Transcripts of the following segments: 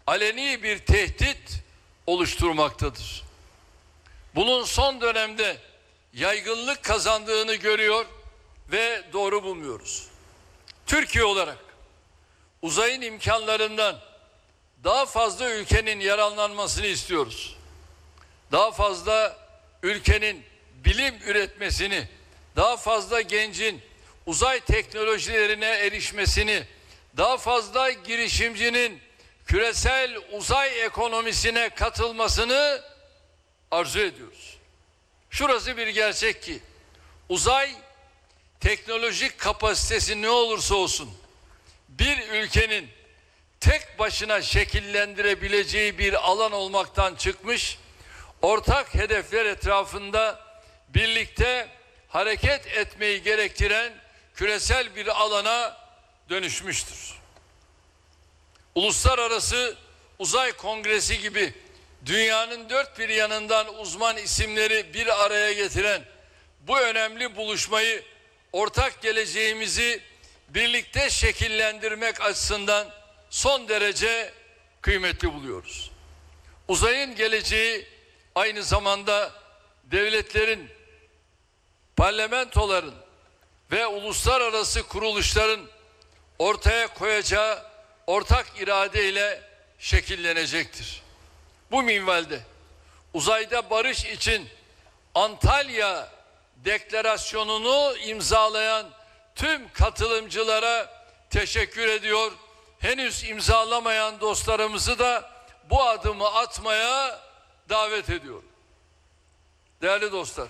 aleni bir tehdit oluşturmaktadır. Bunun son dönemde yaygınlık kazandığını görüyor ve doğru bulmuyoruz. Türkiye olarak uzayın imkanlarından daha fazla ülkenin yararlanmasını istiyoruz. Daha fazla ülkenin bilim üretmesini, daha fazla gencin uzay teknolojilerine erişmesini, daha fazla girişimcinin küresel uzay ekonomisine katılmasını arzu ediyoruz. Şurası bir gerçek ki uzay teknolojik kapasitesi ne olursa olsun bir ülkenin tek başına şekillendirebileceği bir alan olmaktan çıkmış, ortak hedefler etrafında birlikte hareket etmeyi gerektiren küresel bir alana dönüşmüştür. Uluslararası Uzay Kongresi gibi dünyanın dört bir yanından uzman isimleri bir araya getiren bu önemli buluşmayı ortak geleceğimizi birlikte şekillendirmek açısından son derece kıymetli buluyoruz. Uzayın geleceği aynı zamanda devletlerin, parlamentoların ve uluslararası kuruluşların ortaya koyacağı ortak iradeyle şekillenecektir. Bu minvalde uzayda barış için Antalya Deklarasyonu'nu imzalayan tüm katılımcılara teşekkür ediyor. Henüz imzalamayan dostlarımızı da bu adımı atmaya davet ediyorum. Değerli dostlar,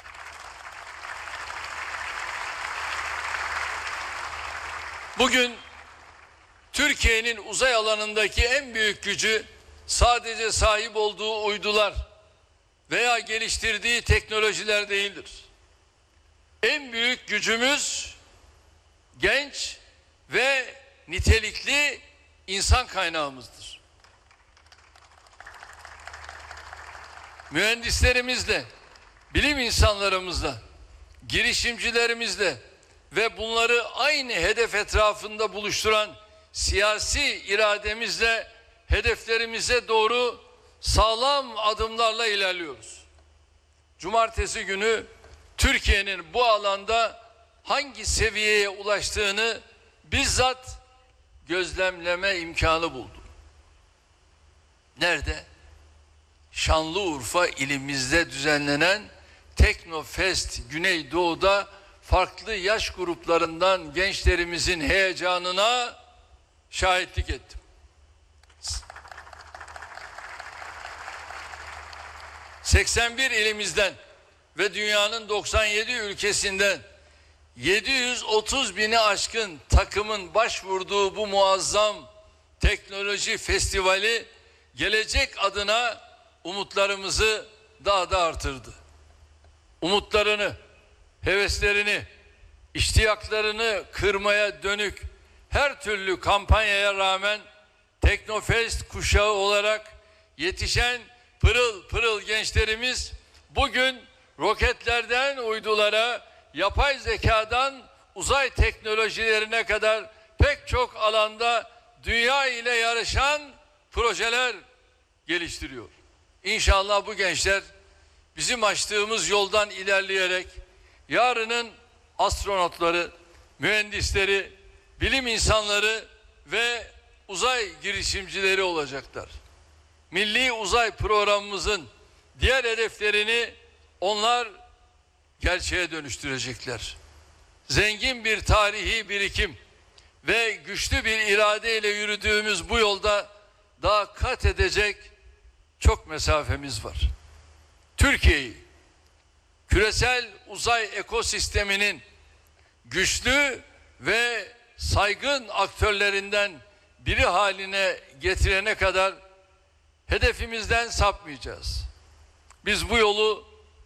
bugün Türkiye'nin uzay alanındaki en büyük gücü sadece sahip olduğu uydular veya geliştirdiği teknolojiler değildir. En büyük gücümüz genç ve nitelikli insan kaynağımızdır. Mühendislerimizle, bilim insanlarımızla, girişimcilerimizle ve bunları aynı hedef etrafında buluşturan siyasi irademizle hedeflerimize doğru sağlam adımlarla ilerliyoruz. Cumartesi günü Türkiye'nin bu alanda hangi seviyeye ulaştığını bizzat gözlemleme imkanı buldum. Nerede? Şanlıurfa ilimizde düzenlenen Teknofest Güneydoğu'da farklı yaş gruplarından gençlerimizin heyecanına şahitlik ettim. ...81 ilimizden ve dünyanın 97 ülkesinden 730 bini aşkın takımın başvurduğu bu muazzam teknoloji festivali gelecek adına umutlarımızı daha da artırdı. Umutlarını, heveslerini, iştiyaklarını kırmaya dönük her türlü kampanyaya rağmen Teknofest kuşağı olarak yetişen pırıl pırıl gençlerimiz bugün roketlerden uydulara, yapay zekadan uzay teknolojilerine kadar pek çok alanda dünya ile yarışan projeler geliştiriyor. İnşallah bu gençler bizim açtığımız yoldan ilerleyerek yarının astronotları, mühendisleri, bilim insanları ve uzay girişimcileri olacaklar. Milli uzay programımızın diğer hedeflerini onlar gerçeğe dönüştürecekler. Zengin bir tarihi birikim ve güçlü bir iradeyle yürüdüğümüz bu yolda daha kat edecek çok mesafemiz var. Türkiye'yi küresel uzay ekosisteminin güçlü ve saygın aktörlerinden biri haline getirene kadar hedefimizden sapmayacağız. Biz bu yolu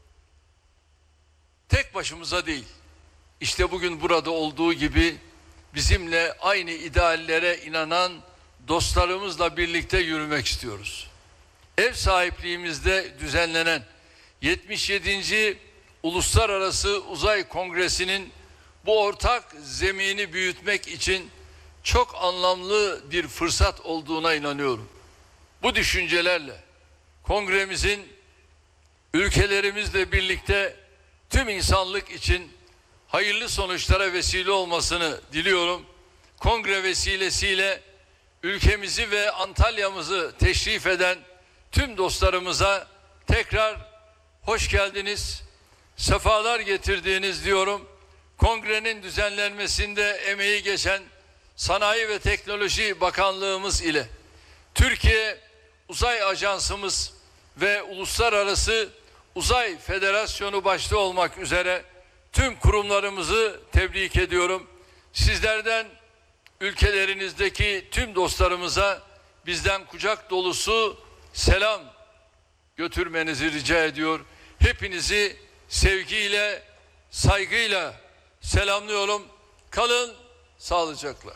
tek başımıza değil, işte bugün burada olduğu gibi bizimle aynı ideallere inanan dostlarımızla birlikte yürümek istiyoruz. Ev sahipliğimizde düzenlenen 77. Uluslararası Uzay Kongresi'nin bu ortak zemini büyütmek için çok anlamlı bir fırsat olduğuna inanıyorum. Bu düşüncelerle kongremizin ülkelerimizle birlikte tüm insanlık için hayırlı sonuçlara vesile olmasını diliyorum. Kongre vesilesiyle ülkemizi ve Antalya'mızı teşrif eden tüm dostlarımıza tekrar hoş geldiniz, sefalar getirdiniz diyorum. Kongrenin düzenlenmesinde emeği geçen Sanayi ve Teknoloji Bakanlığımız ile Türkiye Uzay Ajansımız ve Uluslararası Uzay Federasyonu başta olmak üzere tüm kurumlarımızı tebrik ediyorum. Sizlerden ülkelerinizdeki tüm dostlarımıza bizden kucak dolusu selam götürmenizi rica ediyor. Hepinizi sevgiyle, saygıyla selamlıyorum. Kalın sağlıcakla.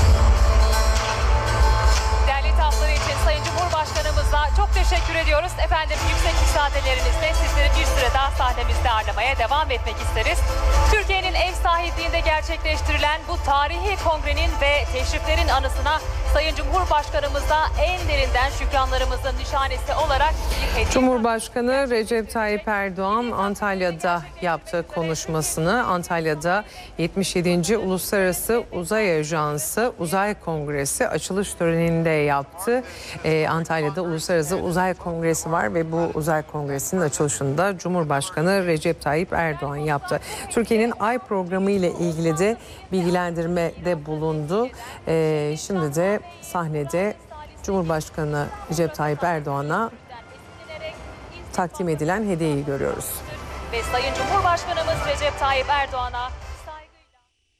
Değerli ithafları için Sayın Cumhurbaşkanımıza çok teşekkür ediyoruz. Efendim yüksek müsaadelerinizle sizleri bir süre daha sahnemizde ağırlamaya devam etmek isteriz. Türkiye'nin ev sahipliğinde gerçekleştirilen bu tarihi kongrenin ve teşriflerin anısına Sayın Cumhurbaşkanımıza en derinden şükranlarımızın nişanesi olarak bir hediye. Cumhurbaşkanı Recep Tayyip Erdoğan Antalya'da yaptı konuşmasını. Antalya'da 77. Uluslararası Uzay Ajansı Uzay Kongresi açılış töreninde yaptı. Antalya'da Uluslararası Uzay Kongresi var ve bu Uzay Kongresi'nin açılışında Cumhurbaşkanı Recep Tayyip Erdoğan yaptı. Türkiye'nin Ay programı ile ilgili de bilgilendirmede bulundu. Şimdi de sahnede Cumhurbaşkanı Recep Tayyip Erdoğan'a takdim edilen hediyeyi görüyoruz. Ve Sayın Cumhurbaşkanımız Recep Tayyip Erdoğan'a saygıyla...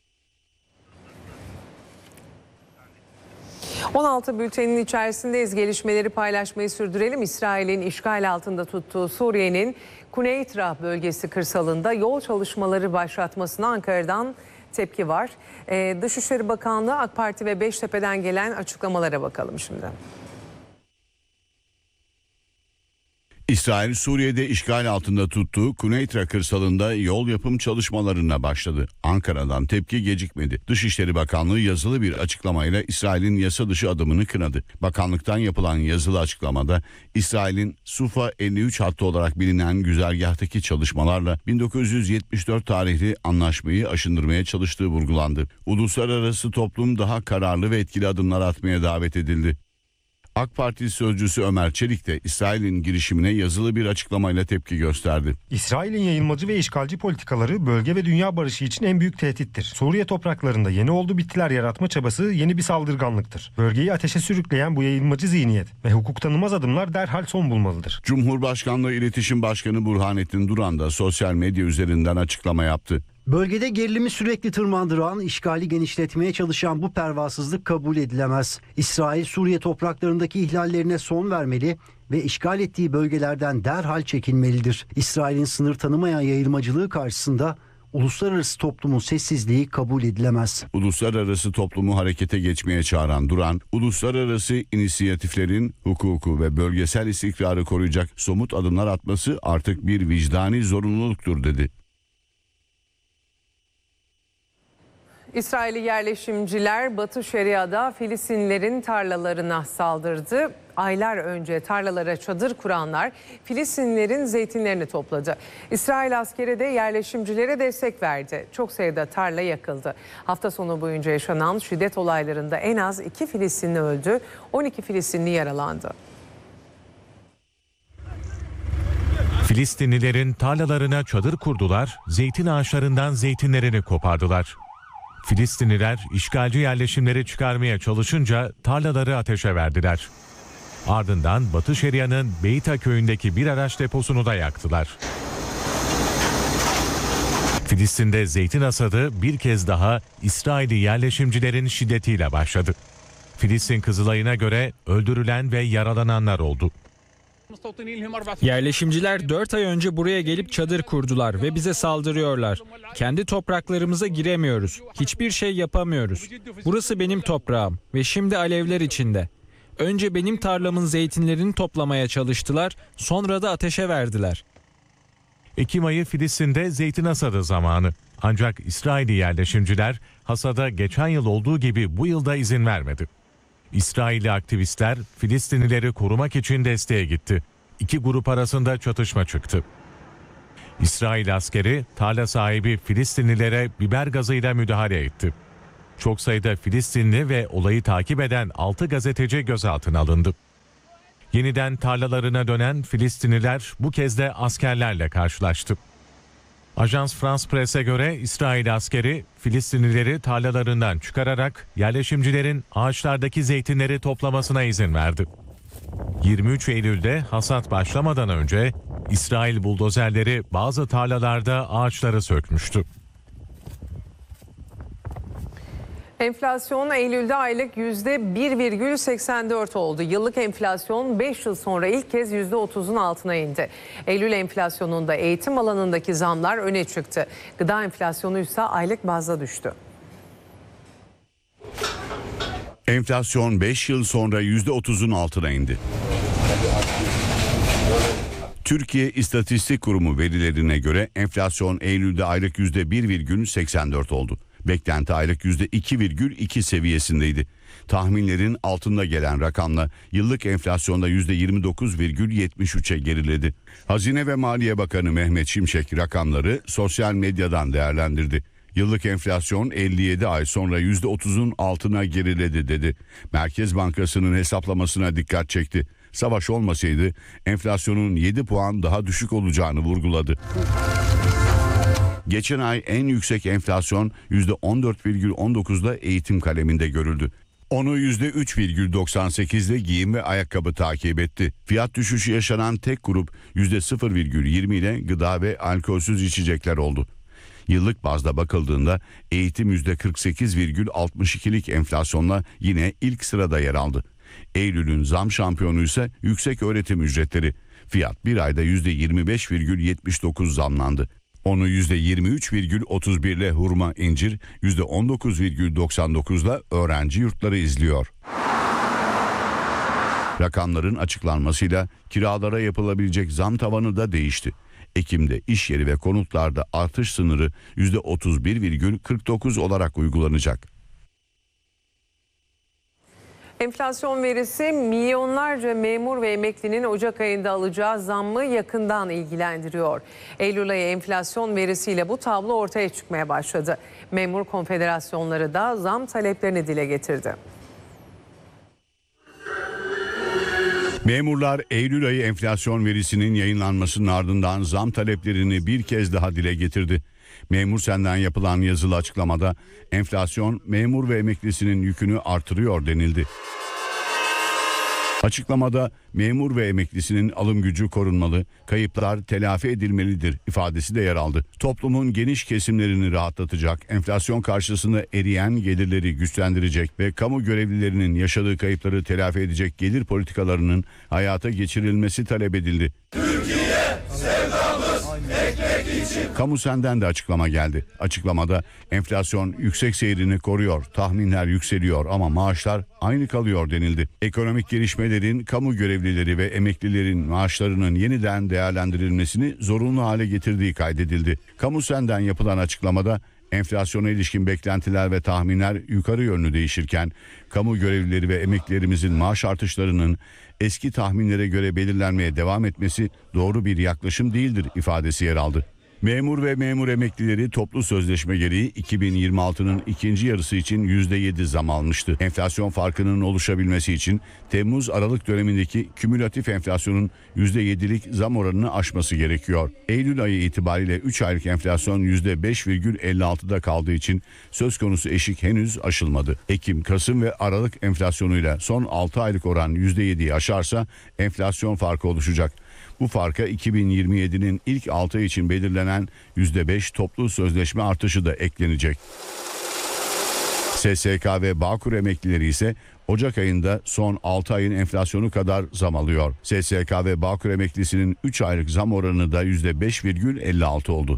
16 bültenin içerisindeyiz. Gelişmeleri paylaşmayı sürdürelim. İsrail'in işgal altında tuttuğu Suriye'nin Kuneytra bölgesi kırsalında yol çalışmaları başlatmasına Ankara'dan tepki var. Dışişleri Bakanlığı, AK Parti ve Beştepe'den gelen açıklamalara bakalım şimdi. İsrail, Suriye'de işgal altında tuttuğu Kuneytra kırsalında yol yapım çalışmalarına başladı. Ankara'dan tepki gecikmedi. Dışişleri Bakanlığı yazılı bir açıklamayla İsrail'in yasa dışı adımını kınadı. Bakanlıktan yapılan yazılı açıklamada İsrail'in Sufa 53 hattı olarak bilinen güzergahtaki çalışmalarla 1974 tarihli anlaşmayı aşındırmaya çalıştığı vurgulandı. Uluslararası toplum daha kararlı ve etkili adımlar atmaya davet edildi. AK Parti sözcüsü Ömer Çelik de İsrail'in girişimine yazılı bir açıklamayla tepki gösterdi. İsrail'in yayılmacı ve işgalci politikaları bölge ve dünya barışı için en büyük tehdittir. Suriye topraklarında yeni oldu bittiler yaratma çabası yeni bir saldırganlıktır. Bölgeyi ateşe sürükleyen bu yayılmacı zihniyet ve hukuk tanımaz adımlar derhal son bulmalıdır. Cumhurbaşkanlığı İletişim Başkanı Burhanettin Duran da sosyal medya üzerinden açıklama yaptı. Bölgede gerilimi sürekli tırmandıran, işgali genişletmeye çalışan bu pervasızlık kabul edilemez. İsrail, Suriye topraklarındaki ihlallerine son vermeli ve işgal ettiği bölgelerden derhal çekilmelidir. İsrail'in sınır tanımayan yayılmacılığı karşısında uluslararası toplumun sessizliği kabul edilemez. Uluslararası toplumu harekete geçmeye çağıran Duran, uluslararası inisiyatiflerin hukuku ve bölgesel istikrarı koruyacak somut adımlar atması artık bir vicdani zorunluluktur dedi. İsrailli yerleşimciler Batı Şeria'da Filistinlilerin tarlalarına saldırdı. Aylar önce tarlalara çadır kuranlar Filistinlilerin zeytinlerini topladı. İsrail askeri de yerleşimcilere destek verdi. Çok sayıda tarla yakıldı. Hafta sonu boyunca yaşanan şiddet olaylarında en az 2 Filistinli öldü, 12 Filistinli yaralandı. Filistinlilerin tarlalarına çadır kurdular, zeytin ağaçlarından zeytinlerini kopardılar. Filistinliler işgalci yerleşimleri çıkarmaya çalışınca tarlaları ateşe verdiler. Ardından Batı Şeria'nın Beyta köyündeki bir araç deposunu da yaktılar. Filistin'de zeytin hasadı bir kez daha İsrailli yerleşimcilerin şiddetiyle başladı. Filistin Kızılay'ına göre öldürülen ve yaralananlar oldu. Yerleşimciler 4 ay önce buraya gelip çadır kurdular ve bize saldırıyorlar. Kendi topraklarımıza giremiyoruz. Hiçbir şey yapamıyoruz. Burası benim toprağım ve şimdi alevler içinde. Önce benim tarlamın zeytinlerini toplamaya çalıştılar, sonra da ateşe verdiler. Ekim ayı Filistin'de zeytin hasadı zamanı. Ancak İsrailli yerleşimciler hasada geçen yıl olduğu gibi bu yılda izin vermedi. İsrailli aktivistler Filistinlileri korumak için desteğe gitti. İki grup arasında çatışma çıktı. İsrail askeri tarla sahibi Filistinlilere biber gazıyla müdahale etti. Çok sayıda Filistinli ve olayı takip eden 6 gazeteci gözaltına alındı. Yeniden tarlalarına dönen Filistinliler bu kez de askerlerle karşılaştı. Ajans France Press'e göre İsrail askeri Filistinlileri tarlalarından çıkararak yerleşimcilerin ağaçlardaki zeytinleri toplamasına izin verdi. 23 Eylül'de hasat başlamadan önce İsrail buldozerleri bazı tarlalarda ağaçları sökmüştü. Enflasyon Eylül'de aylık %1,84 oldu. Yıllık enflasyon 5 yıl sonra ilk kez %30'un altına indi. Eylül enflasyonunda eğitim alanındaki zamlar öne çıktı. Gıda enflasyonu ise aylık bazda düştü. Enflasyon 5 yıl sonra %30'un altına indi. Türkiye İstatistik Kurumu verilerine göre enflasyon Eylül'de aylık %1,84 oldu. Beklenti aylık %2,2 seviyesindeydi. Tahminlerin altında gelen rakamla yıllık enflasyonda %29,73'e geriledi. Hazine ve Maliye Bakanı Mehmet Şimşek rakamları sosyal medyadan değerlendirdi. Yıllık enflasyon 57 ay sonra %30'un altına geriledi dedi. Merkez Bankası'nın hesaplamasına dikkat çekti. Savaş olmasaydı enflasyonun 7 puan daha düşük olacağını vurguladı. Geçen ay en yüksek enflasyon %14,19'da eğitim kaleminde görüldü. Onu %3,98'de giyim ve ayakkabı takip etti. Fiyat düşüşü yaşanan tek grup %0,20 ile gıda ve alkolsüz içecekler oldu. Yıllık bazda bakıldığında eğitim %48,62'lik enflasyonla yine ilk sırada yer aldı. Eylül'ün zam şampiyonu ise yüksek öğretim ücretleri. Fiyat bir ayda %25,79 zamlandı. Onu %23,31 ile hurma incir, %19,99 ile öğrenci yurtları izliyor. Rakamların açıklanmasıyla kiralara yapılabilecek zam tavanı da değişti. Ekim'de iş yeri ve konutlarda artış sınırı %31,49 olarak uygulanacak. Enflasyon verisi milyonlarca memur ve emeklinin Ocak ayında alacağı zammı yakından ilgilendiriyor. Eylül ayı enflasyon verisiyle bu tablo ortaya çıkmaya başladı. Memur konfederasyonları da zam taleplerini dile getirdi. Memurlar Eylül ayı enflasyon verisinin yayınlanmasının ardından zam taleplerini bir kez daha dile getirdi. Memur Sen'den yapılan yazılı açıklamada enflasyon memur ve emeklisinin yükünü artırıyor denildi. Açıklamada memur ve emeklisinin alım gücü korunmalı, kayıplar telafi edilmelidir ifadesi de yer aldı. Toplumun geniş kesimlerini rahatlatacak, enflasyon karşısında eriyen gelirleri güçlendirecek ve kamu görevlilerinin yaşadığı kayıpları telafi edecek gelir politikalarının hayata geçirilmesi talep edildi. Türkiye sevdamız ekmek için. Kamu Sen'den de açıklama geldi. Açıklamada enflasyon yüksek seyrini koruyor, tahminler yükseliyor ama maaşlar aynı kalıyor denildi. Ekonomik gelişmelerin kamu görevlileri ve emeklilerin maaşlarının yeniden değerlendirilmesini zorunlu hale getirdiği kaydedildi. Kamu Sen'den yapılan açıklamada enflasyona ilişkin beklentiler ve tahminler yukarı yönlü değişirken kamu görevlileri ve emeklilerimizin maaş artışlarının eski tahminlere göre belirlenmeye devam etmesi doğru bir yaklaşım değildir ifadesi yer aldı. Memur ve memur emeklileri toplu sözleşme gereği 2026'nın ikinci yarısı için %7 zam almıştı. Enflasyon farkının oluşabilmesi için Temmuz-Aralık dönemindeki kümülatif enflasyonun %7'lik zam oranını aşması gerekiyor. Eylül ayı itibariyle 3 aylık enflasyon %5,56'da kaldığı için söz konusu eşik henüz aşılmadı. Ekim, Kasım ve Aralık enflasyonuyla son 6 aylık oran %7'yi aşarsa enflasyon farkı oluşacak. Bu farka 2027'nin ilk 6 ay için belirlenen %5 toplu sözleşme artışı da eklenecek. SSK ve Bağkur emeklileri ise Ocak ayında son 6 ayın enflasyonu kadar zam alıyor. SSK ve Bağkur emeklisinin 3 aylık zam oranı da %5,56 oldu.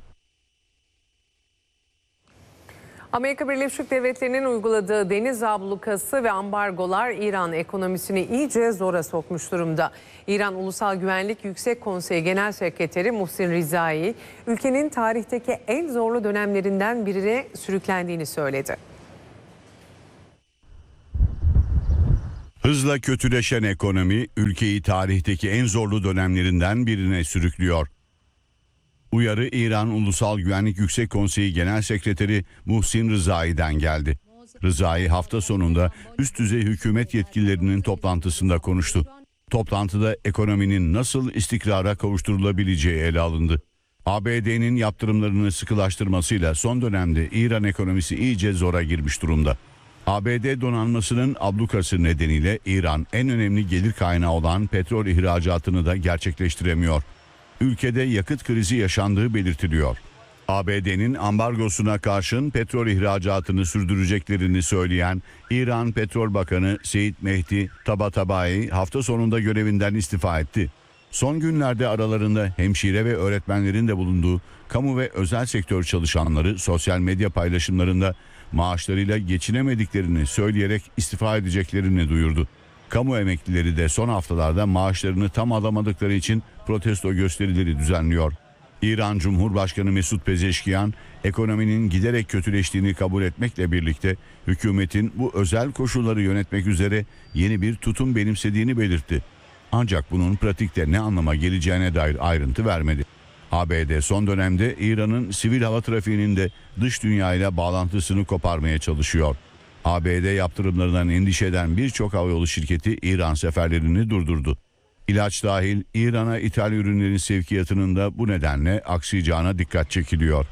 Amerika Birleşik Devletleri'nin uyguladığı deniz ablukası ve ambargolar İran ekonomisini iyice zora sokmuş durumda. İran Ulusal Güvenlik Yüksek Konseyi Genel Sekreteri Muhsin Rizai, ülkenin tarihteki en zorlu dönemlerinden birine sürüklendiğini söyledi. Hızla kötüleşen ekonomi ülkeyi tarihteki en zorlu dönemlerinden birine sürüklüyor. Uyarı İran Ulusal Güvenlik Yüksek Konseyi Genel Sekreteri Muhsin Rızai'den geldi. Rızai hafta sonunda üst düzey hükümet yetkililerinin toplantısında konuştu. Toplantıda ekonominin nasıl istikrara kavuşturulabileceği ele alındı. ABD'nin yaptırımlarını sıkılaştırmasıyla son dönemde İran ekonomisi iyice zora girmiş durumda. ABD donanmasının ablukası nedeniyle İran en önemli gelir kaynağı olan petrol ihracatını da gerçekleştiremiyor. Ülkede yakıt krizi yaşandığı belirtiliyor. ABD'nin ambargosuna karşın petrol ihracatını sürdüreceklerini söyleyen İran Petrol Bakanı Seyit Mehdi Tabatabai hafta sonunda görevinden istifa etti. Son günlerde aralarında hemşire ve öğretmenlerin de bulunduğu kamu ve özel sektör çalışanları sosyal medya paylaşımlarında maaşlarıyla geçinemediklerini söyleyerek istifa edeceklerini duyurdu. Kamu emeklileri de son haftalarda maaşlarını tam alamadıkları için protesto gösterileri düzenliyor. İran Cumhurbaşkanı Mesut Pezeşkiyan, ekonominin giderek kötüleştiğini kabul etmekle birlikte hükümetin bu özel koşulları yönetmek üzere yeni bir tutum benimsediğini belirtti. Ancak bunun pratikte ne anlama geleceğine dair ayrıntı vermedi. ABD son dönemde İran'ın sivil hava trafiğinin de dış dünyayla bağlantısını koparmaya çalışıyor. ABD yaptırımlarından endişe eden birçok havayolu şirketi İran seferlerini durdurdu. İlaç dahil İran'a ithal ürünlerin sevkiyatının da bu nedenle aksayacağına dikkat çekiliyor.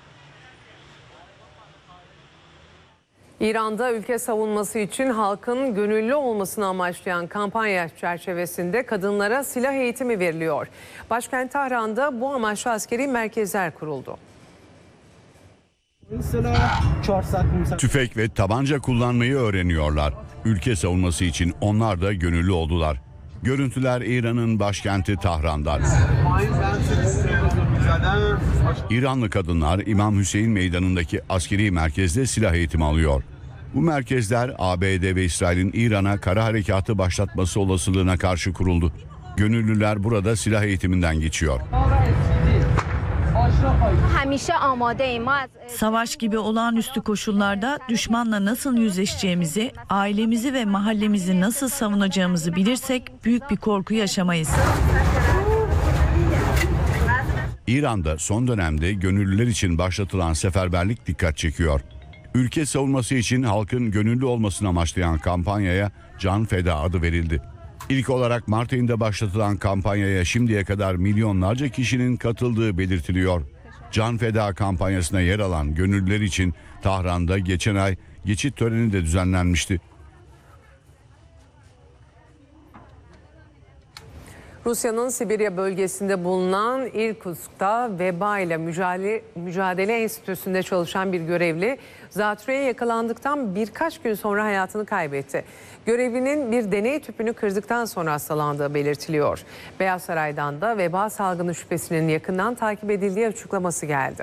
İran'da ülke savunması için halkın gönüllü olmasını amaçlayan kampanya çerçevesinde kadınlara silah eğitimi veriliyor. Başkent Tahran'da bu amaçlı askeri merkezler kuruldu. Tüfek ve tabanca kullanmayı öğreniyorlar. Ülke savunması için onlar da gönüllü oldular. Görüntüler İran'ın başkenti Tahran'dan. İranlı kadınlar İmam Hüseyin Meydanı'ndaki askeri merkezde silah eğitimi alıyor. Bu merkezler ABD ve İsrail'in İran'a kara harekatı başlatması olasılığına karşı kuruldu. Gönüllüler burada silah eğitiminden geçiyor. Savaş gibi olağanüstü koşullarda düşmanla nasıl yüzleşeceğimizi, ailemizi ve mahallemizi nasıl savunacağımızı bilirsek büyük bir korku yaşamayız. İran'da son dönemde gönüllüler için başlatılan seferberlik dikkat çekiyor. Ülke savunması için halkın gönüllü olmasını amaçlayan kampanyaya Can Feda adı verildi. İlk olarak Mart ayında başlatılan kampanyaya şimdiye kadar milyonlarca kişinin katıldığı belirtiliyor. Can Feda kampanyasına yer alan gönüllüler için Tahran'da geçen ay geçit töreni de düzenlenmişti. Rusya'nın Sibirya bölgesinde bulunan İrkutsk'ta veba ile mücadele enstitüsünde çalışan bir görevli zatürreye yakalandıktan birkaç gün sonra hayatını kaybetti. Görevlinin bir deney tüpünü kırdıktan sonra hastalandığı belirtiliyor. Beyaz Saray'dan da veba salgını şüphesinin yakından takip edildiği açıklaması geldi.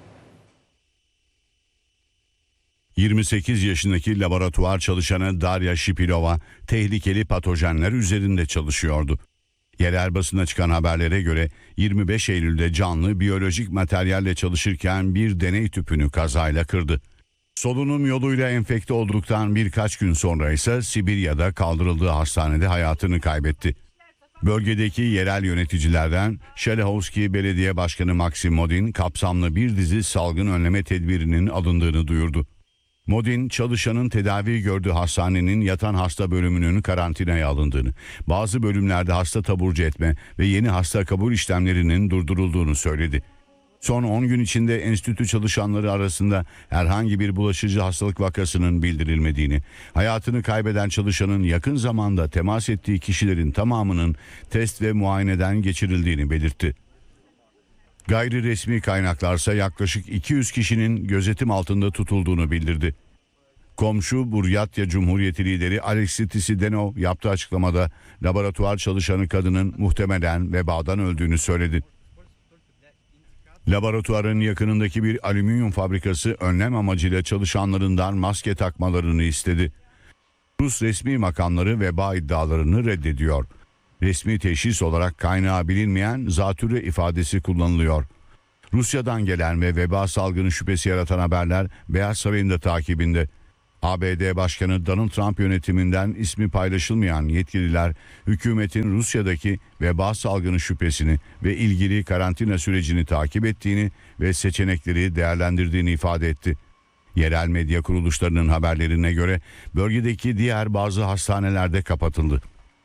28 yaşındaki laboratuvar çalışanı Darya Shipilova tehlikeli patojenler üzerinde çalışıyordu. Yerel basına çıkan haberlere göre 25 Eylül'de canlı biyolojik materyalle çalışırken bir deney tüpünü kazayla kırdı. Solunum yoluyla enfekte olduktan birkaç gün sonra ise Sibirya'da kaldırıldığı hastanede hayatını kaybetti. Bölgedeki yerel yöneticilerden Şelehovski Belediye Başkanı Maxim Modin kapsamlı bir dizi salgın önleme tedbirinin alındığını duyurdu. Modin, çalışanın tedavi gördüğü hastanenin yatan hasta bölümünün karantinaya alındığını, bazı bölümlerde hasta taburcu etme ve yeni hasta kabul işlemlerinin durdurulduğunu söyledi. Son 10 gün içinde enstitü çalışanları arasında herhangi bir bulaşıcı hastalık vakasının bildirilmediğini, hayatını kaybeden çalışanın yakın zamanda temas ettiği kişilerin tamamının test ve muayeneden geçirildiğini belirtti. Gayri resmi kaynaklarsa yaklaşık 200 kişinin gözetim altında tutulduğunu bildirdi. Komşu Buryatya Cumhuriyeti lideri Alexey Tisidenov yaptığı açıklamada laboratuvar çalışanı kadının muhtemelen vebadan öldüğünü söyledi. Laboratuvarın yakınındaki bir alüminyum fabrikası önlem amacıyla çalışanlarından maske takmalarını istedi. Rus resmi makamları veba iddialarını reddediyor. Resmi teşhis olarak kaynağı bilinmeyen zatürre ifadesi kullanılıyor. Rusya'dan gelen ve veba salgını şüphesi yaratan haberler Beyaz Saray'ın da takibinde. ABD Başkanı Donald Trump yönetiminden ismi paylaşılmayan yetkililer hükümetin Rusya'daki veba salgını şüphesini ve ilgili karantina sürecini takip ettiğini ve seçenekleri değerlendirdiğini ifade etti. Yerel medya kuruluşlarının haberlerine göre bölgedeki diğer bazı hastaneler de kapatıldı.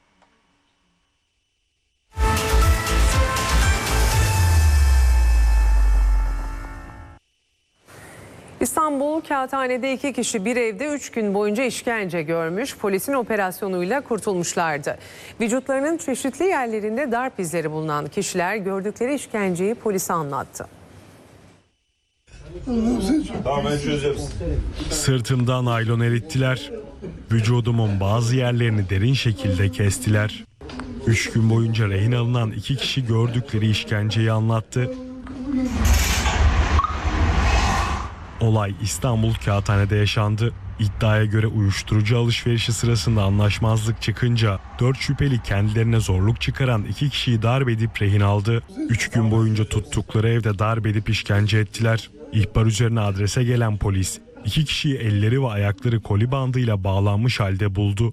İstanbul Kağıthane'de 2 kişi bir evde 3 gün boyunca işkence görmüş, polisin operasyonuyla kurtulmuşlardı. Vücutlarının çeşitli yerlerinde darp izleri bulunan kişiler gördükleri işkenceyi polise anlattı. Sırtımdan naylon erittiler. Vücudumun bazı yerlerini derin şekilde kestiler. 3 gün boyunca rehin alınan 2 kişi gördükleri işkenceyi anlattı. Olay İstanbul Kağıthane'de yaşandı. İddiaya göre uyuşturucu alışverişi sırasında anlaşmazlık çıkınca 4 şüpheli kendilerine zorluk çıkaran 2 kişiyi darp edip rehin aldı. 3 gün boyunca tuttukları evde darp edip işkence ettiler. İhbar üzerine adrese gelen polis 2 kişiyi elleri ve ayakları koli bandıyla bağlanmış halde buldu.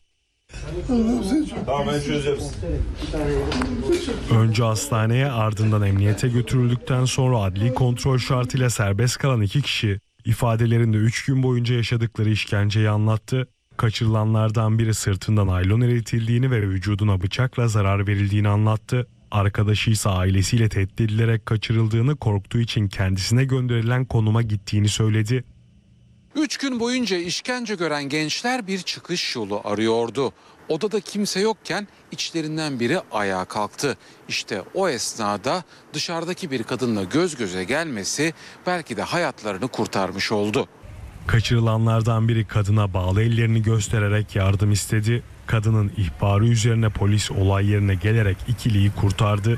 Önce hastaneye, ardından emniyete götürüldükten sonra adli kontrol şartıyla serbest kalan 2 kişi ifadelerinde 3 gün boyunca yaşadıkları işkenceyi anlattı. Kaçırılanlardan biri sırtından naylon eritildiğini ve vücuduna bıçakla zarar verildiğini anlattı. Arkadaşı ise ailesiyle tehdit edilerek kaçırıldığını, korktuğu için kendisine gönderilen konuma gittiğini söyledi. 3 gün boyunca işkence gören gençler bir çıkış yolu arıyordu. Odada kimse yokken içlerinden biri ayağa kalktı. İşte o esnada dışarıdaki bir kadınla göz göze gelmesi belki de hayatlarını kurtarmış oldu. Kaçırılanlardan biri kadına bağlı ellerini göstererek yardım istedi. Kadının ihbarı üzerine polis olay yerine gelerek ikiliyi kurtardı.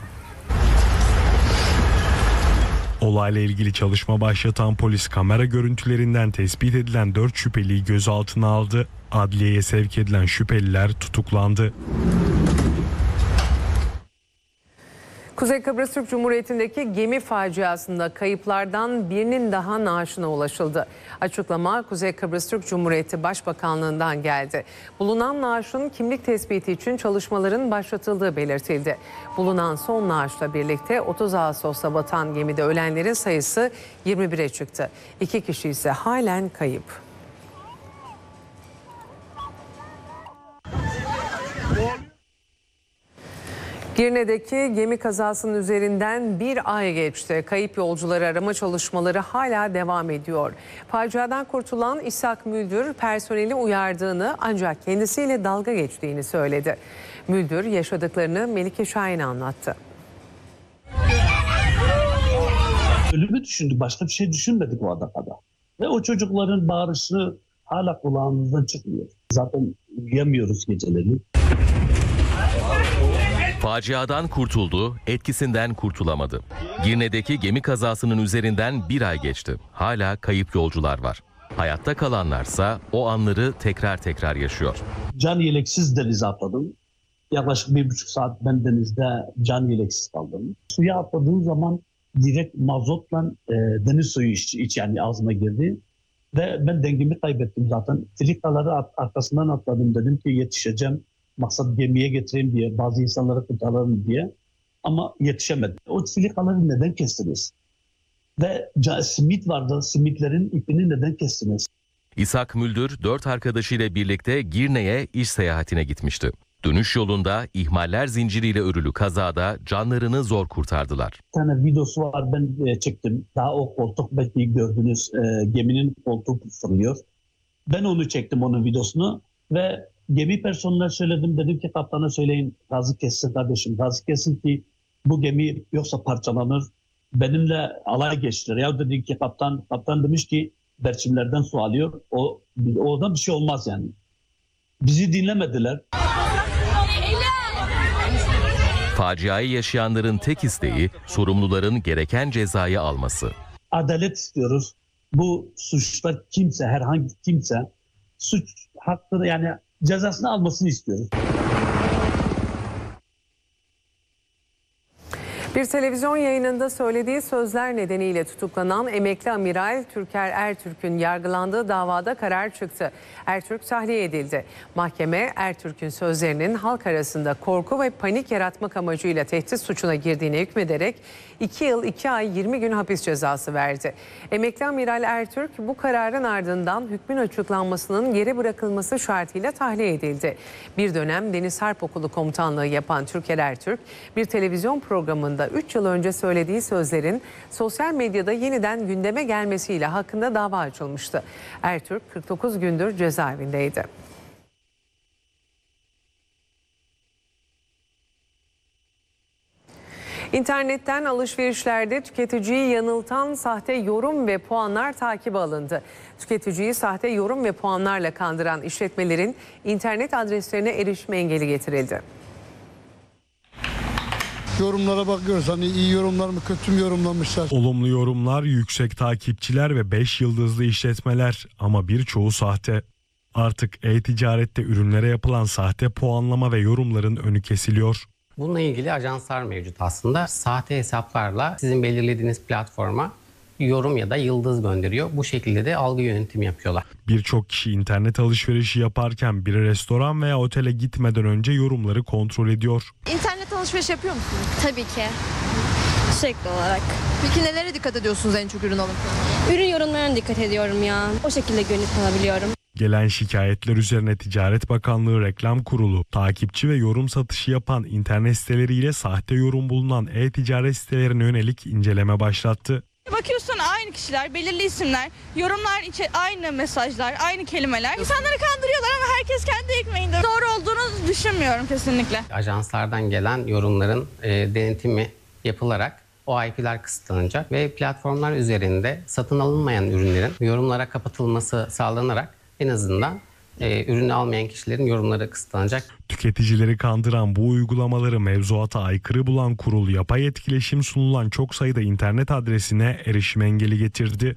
Olayla ilgili çalışma başlatan polis kamera görüntülerinden tespit edilen 4 şüpheliyi gözaltına aldı. Adliyeye sevk edilen şüpheliler tutuklandı. Kuzey Kıbrıs Türk Cumhuriyeti'ndeki gemi faciasında kayıplardan birinin daha naaşına ulaşıldı. Açıklama Kuzey Kıbrıs Türk Cumhuriyeti Başbakanlığı'ndan geldi. Bulunan naaşın kimlik tespiti için çalışmaların başlatıldığı belirtildi. Bulunan son naaşla birlikte 30 Ağustos'ta batan gemide ölenlerin sayısı 21'e çıktı. 2 kişi ise halen kayıp. Girne'deki gemi kazasının üzerinden bir ay geçti. Kayıp yolcuları arama çalışmaları hala devam ediyor. Faciadan kurtulan İshak Müldür personeli uyardığını ancak kendisiyle dalga geçtiğini söyledi. Müldür yaşadıklarını Melike Şahin'e anlattı. Ölümü düşündük, başka bir şey düşünmedik o adada. Ve o çocukların bağırışı hala kulağımızdan çıkmıyor. Zaten uyuyamıyoruz geceleri. Faciadan kurtuldu, etkisinden kurtulamadı. Girne'deki gemi kazasının üzerinden bir ay geçti. Hala kayıp yolcular var. Hayatta kalanlarsa o anları tekrar tekrar yaşıyor. Can yeleksiz denize atladım. Yaklaşık 1,5 saat ben denizde can yeleksiz kaldım. Suya atladığım zaman direkt mazotla deniz suyu yani ağzıma girdi. Ve ben dengemi kaybettim zaten. Filikaları arkasından atladım. Dedim ki yetişeceğim. Maksat gemiye getireyim diye, bazı insanları kurtaralım diye. Ama yetişemedim. O filikaları neden kestiniz? Ve simit vardı, simitlerin ipini neden kestiniz? İshak Müldür 4 arkadaşıyla birlikte Girne'ye iş seyahatine gitmişti. Dönüş yolunda ihmaller zinciriyle örülü kazada canlarını zor kurtardılar. Bir tane videosu var, ben çektim. Daha o koltuk belki gördünüz, geminin koltuğu fırlıyor. Ben onu çektim, onun videosunu ve gemi personeline söyledim. Dedim ki kaptana söyleyin, gazı kessin kardeşim, gazı kessin ki bu gemi yoksa parçalanır. Benimle alay geçtiler. Ya dedim ki kaptan demiş ki berçimlerden su alıyor. Oradan bir şey olmaz yani. Bizi dinlemediler. Faciayı yaşayanların tek isteği sorumluların gereken cezayı alması. Adalet istiyoruz. Bu suçlar kimse, herhangi kimse suç hakkını yani cezasını almasını istiyoruz. Bir televizyon yayınında söylediği sözler nedeniyle tutuklanan emekli amiral Türker Ertürk'ün yargılandığı davada karar çıktı. Ertürk tahliye edildi. Mahkeme Ertürk'ün sözlerinin halk arasında korku ve panik yaratmak amacıyla tehdit suçuna girdiğine hükmederek 2 yıl 2 ay 20 gün hapis cezası verdi. Emekli amiral Ertürk bu kararın ardından hükmün açıklanmasının geri bırakılması şartıyla tahliye edildi. Bir dönem Deniz Harp Okulu komutanlığı yapan Türker Ertürk bir televizyon programında 3 yıl önce söylediği sözlerin sosyal medyada yeniden gündeme gelmesiyle hakkında dava açılmıştı. Ertürk 49 gündür cezaevindeydi. İnternetten alışverişlerde tüketiciyi yanıltan sahte yorum ve puanlar takibe alındı. Tüketiciyi sahte yorum ve puanlarla kandıran işletmelerin internet adreslerine erişme engeli getirildi. Yorumlara bakıyoruz, hani iyi yorumlar mı kötü mü yorumlamışlar. Olumlu yorumlar, yüksek takipçiler ve 5 yıldızlı işletmeler ama birçoğu sahte. Artık e-ticarette ürünlere yapılan sahte puanlama ve yorumların önü kesiliyor. Bununla ilgili ajanslar mevcut aslında. Sahte hesaplarla sizin belirlediğiniz platforma yorum ya da yıldız gönderiyor. Bu şekilde de algı yönetimi yapıyorlar. Birçok kişi internet alışverişi yaparken bir restoran veya otele gitmeden önce yorumları kontrol ediyor. İnternet alışveriş yapıyor musunuz? Tabii ki. Sürekli olarak. Peki nelere dikkat ediyorsunuz en çok ürün alırken? Ürün yorumlarına dikkat ediyorum ya. O şekilde güvenip alabiliyorum. Gelen şikayetler üzerine Ticaret Bakanlığı Reklam Kurulu, takipçi ve yorum satışı yapan internet siteleriyle sahte yorum bulunan e-ticaret sitelerine yönelik inceleme başlattı. Bakıyorsun aynı kişiler, belirli isimler, yorumlar aynı mesajlar, aynı kelimeler. İnsanları kandırıyorlar ama herkes kendi ekmeğinde. Doğru olduğunu düşünmüyorum kesinlikle. Ajanslardan gelen yorumların denetimi yapılarak o IP'ler kısıtlanacak ve platformlar üzerinde satın alınmayan ürünlerin yorumlara kapatılması sağlanarak en azından ürünü almayan kişilerin yorumları kısıtlanacak. Tüketicileri kandıran bu uygulamaları mevzuata aykırı bulan kurul yapay etkileşim sunulan çok sayıda internet adresine erişim engeli getirdi.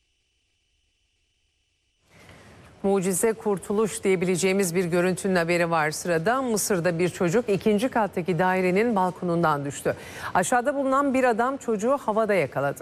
Mucize kurtuluş diyebileceğimiz bir görüntünün haberi var sırada. Mısır'da bir çocuk 2. kattaki dairenin balkonundan düştü. Aşağıda bulunan bir adam çocuğu havada yakaladı.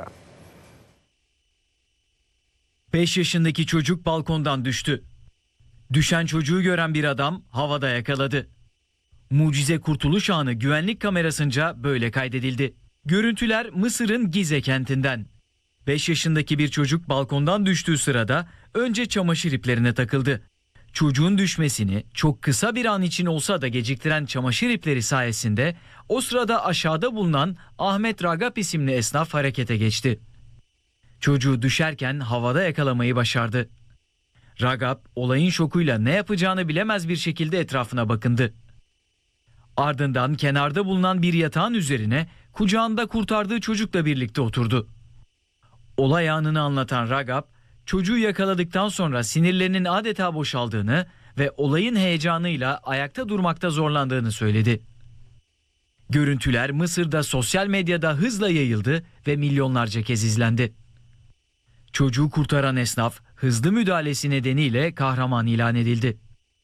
5 yaşındaki çocuk balkondan düştü. Düşen çocuğu gören bir adam havada yakaladı. Mucize kurtuluş anı güvenlik kamerasınca böyle kaydedildi. Görüntüler Mısır'ın Gize kentinden. 5 yaşındaki bir çocuk balkondan düştüğü sırada önce çamaşır iplerine takıldı. Çocuğun düşmesini çok kısa bir an için olsa da geciktiren çamaşır ipleri sayesinde o sırada aşağıda bulunan Ahmet Ragap isimli esnaf harekete geçti. Çocuğu düşerken havada yakalamayı başardı. Ragap olayın şokuyla ne yapacağını bilemez bir şekilde etrafına bakındı. Ardından kenarda bulunan bir yatağın üzerine kucağında kurtardığı çocukla birlikte oturdu. Olay anını anlatan Ragap, çocuğu yakaladıktan sonra sinirlerinin adeta boşaldığını ve olayın heyecanıyla ayakta durmakta zorlandığını söyledi. Görüntüler Mısır'da sosyal medyada hızla yayıldı ve milyonlarca kez izlendi. Çocuğu kurtaran esnaf hızlı müdahalesi nedeniyle kahraman ilan edildi.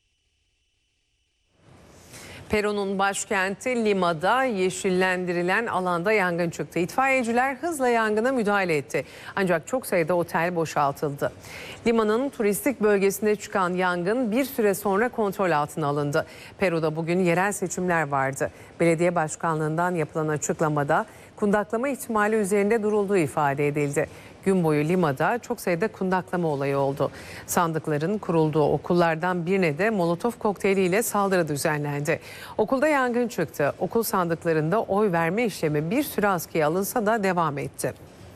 Peru'nun başkenti Lima'da yeşillendirilen alanda yangın çıktı. İtfaiyeciler hızla yangına müdahale etti. Ancak çok sayıda otel boşaltıldı. Lima'nın turistik bölgesinde çıkan yangın bir süre sonra kontrol altına alındı. Peru'da bugün yerel seçimler vardı. Belediye başkanlığından yapılan açıklamada kundaklama ihtimali üzerinde durulduğu ifade edildi. Gün boyu Lima'da çok sayıda kundaklama olayı oldu. Sandıkların kurulduğu okullardan birine de molotof kokteyliyle saldırı düzenlendi. Okulda yangın çıktı. Okul sandıklarında oy verme işlemi bir süre askıya alınsa da devam etti.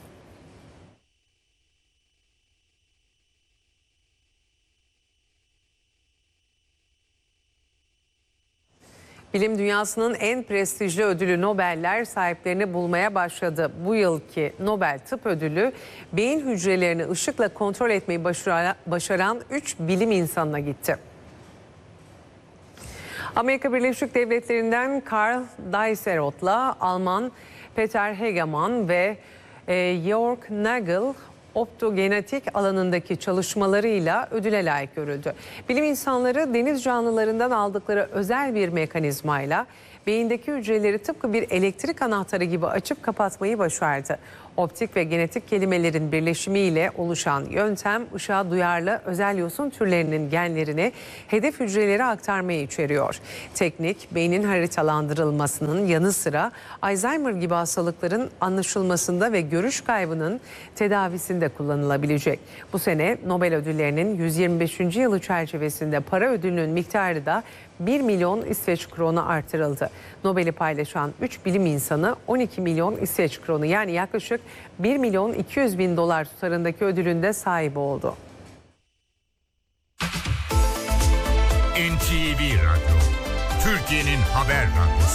Bilim dünyasının en prestijli ödülü Nobeller sahiplerini bulmaya başladı. Bu yılki Nobel Tıp Ödülü beyin hücrelerini ışıkla kontrol etmeyi başaran 3 bilim insanına gitti. Amerika Birleşik Devletleri'nden Karl Dicerot'la Alman Peter Hegemann ve Jörg Nagel optogenetik alanındaki çalışmalarıyla ödüle layık görüldü. Bilim insanları deniz canlılarından aldıkları özel bir mekanizmayla beyindeki hücreleri tıpkı bir elektrik anahtarı gibi açıp kapatmayı başardı. Optik ve genetik kelimelerin birleşimiyle oluşan yöntem ışığa duyarlı özel yosun türlerinin genlerini hedef hücrelere aktarmayı içeriyor. Teknik beynin haritalandırılmasının yanı sıra Alzheimer gibi hastalıkların anlaşılmasında ve görüş kaybının tedavisinde kullanılabilecek. Bu sene Nobel ödüllerinin 125. yılı çerçevesinde para ödülünün miktarı da 1 milyon İsveç kronu artırıldı. Nobel'i paylaşan 3 bilim insanı 12 milyon İsveç kronu yani yaklaşık 1 milyon 200 bin dolar tutarındaki ödülün de sahibi oldu. NTV Radyo, Türkiye'nin haber radyosu.